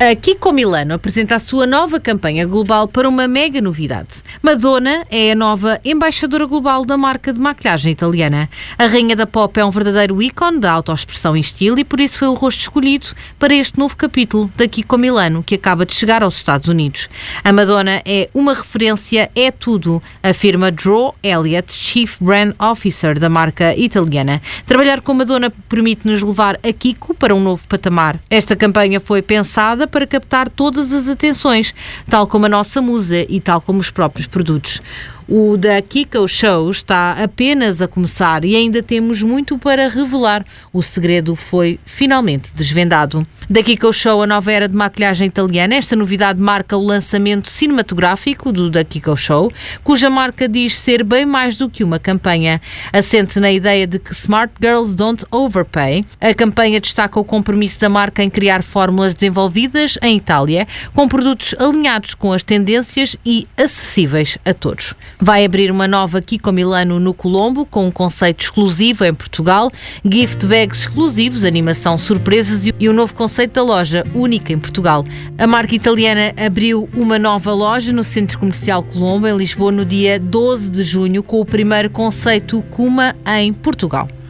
A Kiko Milano apresenta a sua nova campanha global para uma mega novidade. Madonna é a nova embaixadora global da marca de maquilhagem italiana. A rainha da pop é um verdadeiro ícone da autoexpressão e estilo e por isso foi o rosto escolhido para este novo capítulo da Kiko Milano, que acaba de chegar aos Estados Unidos. A Madonna é uma referência, é tudo, afirma Drew Elliott, Chief Brand Officer da marca italiana. Trabalhar com Madonna permite-nos levar a Kiko para um novo patamar. Esta campanha foi pensada para captar todas as atenções, tal como a nossa musa e tal como os próprios produtos. O The Kiko Show está apenas a começar e ainda temos muito para revelar. O segredo foi finalmente desvendado. The Kiko Show, a nova era de maquilhagem italiana. Esta novidade marca o lançamento cinematográfico do The Kiko Show, cuja marca diz ser bem mais do que uma campanha. Assente na ideia de que Smart Girls Don't Overpay, a campanha destaca o compromisso da marca em criar fórmulas desenvolvidas em Itália, com produtos alinhados com as tendências e acessíveis a todos. Vai abrir uma nova Kiko Milano no Colombo, com um conceito exclusivo em Portugal, gift bags exclusivos, animação surpresas e um novo conceito da loja, única em Portugal. A marca italiana abriu uma nova loja no Centro Comercial Colombo, em Lisboa, no dia 12 de junho, com o primeiro conceito Kuma em Portugal.